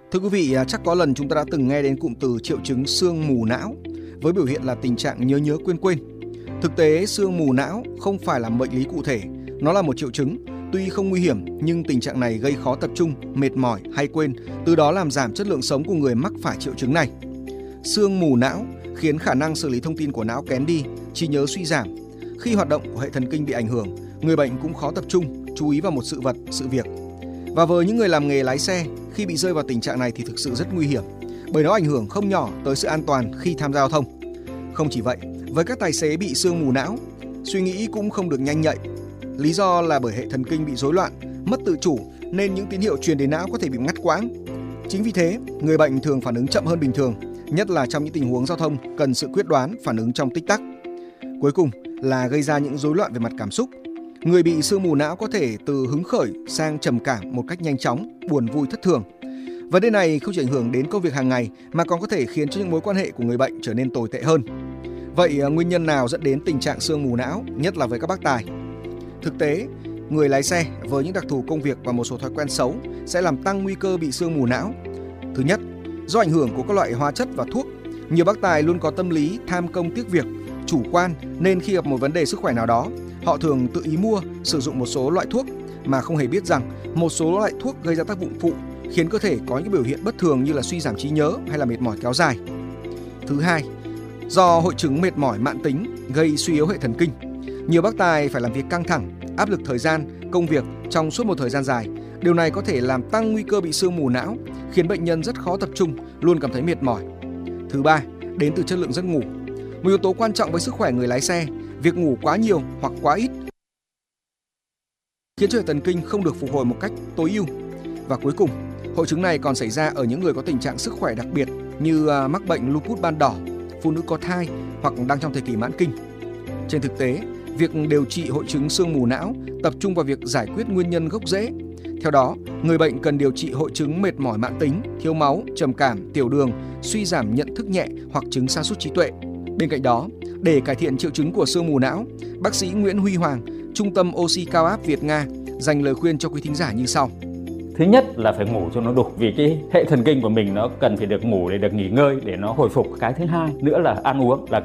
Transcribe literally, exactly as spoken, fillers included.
Thưa quý vị, chắc có lần chúng ta đã từng nghe đến cụm từ triệu chứng sương mù não với biểu hiện là tình trạng nhớ nhớ quên quên. Thực tế, sương mù não không phải là bệnh lý cụ thể, nó là một triệu chứng. Tuy không nguy hiểm nhưng tình trạng này gây khó tập trung, mệt mỏi hay quên, từ đó làm giảm chất lượng sống của người mắc phải triệu chứng này. Sương mù não khiến khả năng xử lý thông tin của não kém đi, trí nhớ suy giảm. Khi hoạt động của hệ thần kinh bị ảnh hưởng, người bệnh cũng khó tập trung, chú ý vào một sự vật, sự việc. Và với những người làm nghề lái xe, khi bị rơi vào tình trạng này thì thực sự rất nguy hiểm, bởi nó ảnh hưởng không nhỏ tới sự an toàn khi tham gia giao thông. Không chỉ vậy, với các tài xế bị sương mù não, suy nghĩ cũng không được nhanh nhạy. Lý do là bởi hệ thần kinh bị rối loạn, mất tự chủ nên những tín hiệu truyền đến não có thể bị ngắt quãng. Chính vì thế, người bệnh thường phản ứng chậm hơn bình thường, nhất là trong những tình huống giao thông cần sự quyết đoán, phản ứng trong tích tắc. Cuối cùng là gây ra những rối loạn về mặt cảm xúc. Người bị sương mù não có thể từ hứng khởi sang trầm cảm một cách nhanh chóng, buồn vui thất thường. Vấn đề này không chỉ ảnh hưởng đến công việc hàng ngày mà còn có thể khiến cho những mối quan hệ của người bệnh trở nên tồi tệ hơn. Vậy nguyên nhân nào dẫn đến tình trạng sương mù não, nhất là với các bác tài? Thực tế, người lái xe với những đặc thù công việc và một số thói quen xấu sẽ làm tăng nguy cơ bị sương mù não. Thứ nhất, do ảnh hưởng của các loại hóa chất và thuốc, nhiều bác tài luôn có tâm lý tham công tiếc việc, chủ quan nên khi gặp một vấn đề sức khỏe nào đó, họ thường tự ý mua, sử dụng một số loại thuốc mà không hề biết rằng một số loại thuốc gây ra tác dụng phụ khiến cơ thể có những biểu hiện bất thường như là suy giảm trí nhớ hay là mệt mỏi kéo dài. Thứ hai, do hội chứng mệt mỏi mãn tính gây suy yếu hệ thần kinh. Nhiều bác tài phải làm việc căng thẳng, áp lực thời gian, công việc trong suốt một thời gian dài. Điều này có thể làm tăng nguy cơ bị sương mù não, khiến bệnh nhân rất khó tập trung, luôn cảm thấy mệt mỏi. Thứ ba, đến từ chất lượng giấc ngủ. Một yếu tố quan trọng với sức khỏe người lái xe, việc ngủ quá nhiều hoặc quá ít khiến cho hệ thần kinh không được phục hồi một cách tối ưu. Và cuối cùng, hội chứng này còn xảy ra ở những người có tình trạng sức khỏe đặc biệt như mắc bệnh lupus ban đỏ, phụ nữ có thai hoặc đang trong thời kỳ mãn kinh. Trên thực tế, việc điều trị hội chứng sương mù não tập trung vào việc giải quyết nguyên nhân gốc rễ. Theo đó, người bệnh cần điều trị hội chứng mệt mỏi mãn tính, thiếu máu, trầm cảm, tiểu đường, suy giảm nhận thức nhẹ hoặc chứng sa sút trí tuệ. Bên cạnh đó, để cải thiện triệu chứng của sương mù não, bác sĩ Nguyễn Huy Hoàng, Trung tâm Oxy Cao áp Việt Nga dành lời khuyên cho quý thính giả như sau. Thứ nhất là phải ngủ cho nó đủ, vì cái hệ thần kinh của mình nó cần phải được ngủ để được nghỉ ngơi, để nó hồi phục. Cái thứ hai nữa là ăn uống, là